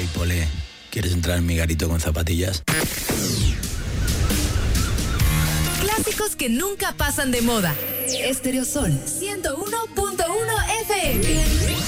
Hey, Pole, ¿quieres entrar en mi garito con zapatillas? Clásicos que nunca pasan de moda. Stereo Sol 101.1 FM.